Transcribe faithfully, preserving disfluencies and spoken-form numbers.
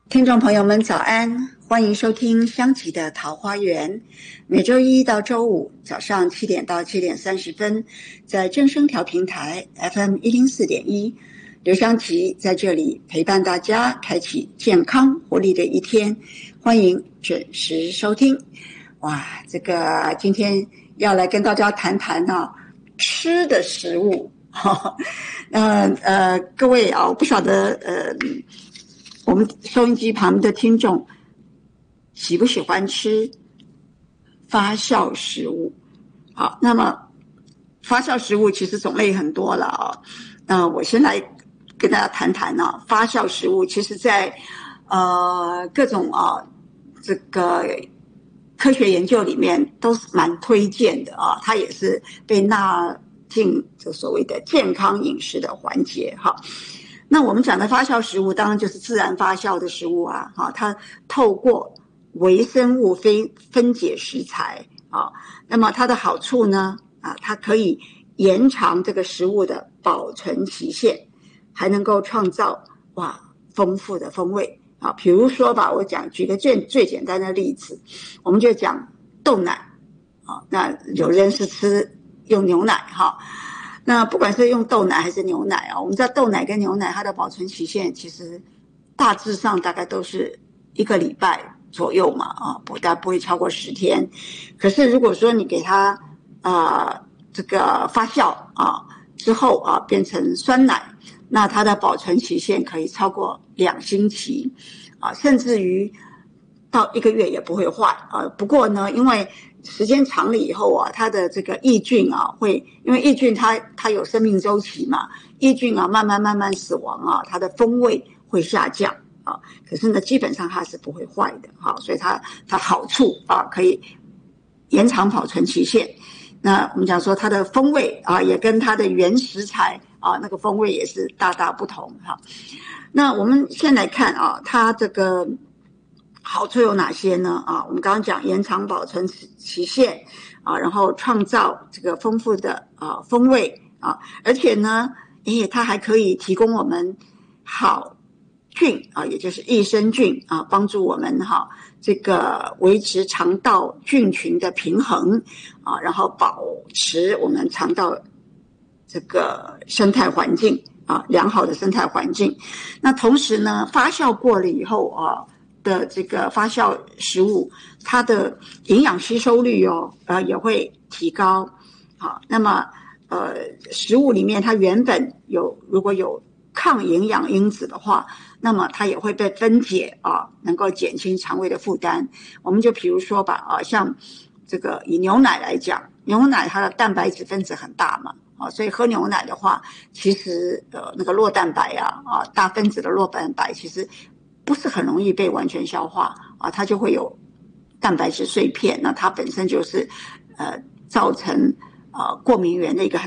听众朋友们早安，欢迎收听香琪的桃花源。每周一到周五早上七点到七点三十分，在正声调频台 F M 一零四点一，刘香琪在这里陪伴大家，开启健康活力的一天。欢迎准时收听。哇，这个今天要来跟大家谈谈啊吃的食物。那呃，各位啊，我不晓得呃。我们收音机旁的听众喜不喜欢吃发酵食物？好，那么发酵食物其实种类很多了啊。那我先来跟大家谈谈啊，发酵食物其实在呃各种啊这个科学研究里面都是蛮推荐的啊，它也是被纳进这所谓的健康饮食的环节哈。那我们讲的发酵食物，当然就是自然发酵的食物啊，哈，它透过微生物非分解食材啊，那么它的好处呢，啊，它可以延长这个食物的保存期限，还能够创造哇丰富的风味啊。比如说吧，我讲举个最最简单的例子，我们就讲豆奶啊，那有人是吃用牛奶哈。那不管是用豆奶还是牛奶啊，我们知道豆奶跟牛奶它的保存期限其实大致上大概都是一个礼拜左右嘛，啊，不大不会超过十天。可是如果说你给它呃这个发酵啊之后啊变成酸奶，那它的保存期限可以超过两星期啊，甚至于到一个月也不会坏啊。不过呢，因为时间长了以后啊，它的这个抑菌啊，会因为抑菌它它有生命周期嘛，抑菌啊慢慢慢慢死亡啊，它的风味会下降啊。可是呢，基本上它是不会坏的哈，所以它它好处啊可以延长保存期限。那我们讲说它的风味啊，也跟它的原食材啊那个风味也是大大不同哈。那我们先来看啊，它这个好处有哪些呢？啊，我们刚刚讲延长保存期限啊，然后创造这个丰富的啊风味啊，而且呢，诶，它还可以提供我们好菌啊，也就是益生菌啊，帮助我们哈、啊、这个维持肠道菌群的平衡啊，然后保持我们肠道这个生态环境啊良好的生态环境。那同时呢，发酵过了以后啊。的这个发酵食物，它的营养吸收率哦，呃也会提高。好，那么呃食物里面它原本有如果有抗营养因子的话，那么它也会被分解啊，能够减轻肠胃的负担。我们就比如说吧，啊，像这个以牛奶来讲，牛奶它的蛋白质分子很大嘛。啊，所以喝牛奶的话，其实呃那个酪蛋白啊，啊大分子的酪蛋白其实不是很容易被完全消化啊，它就会有蛋白质碎片，那它本身就是呃造成呃过敏原的一个很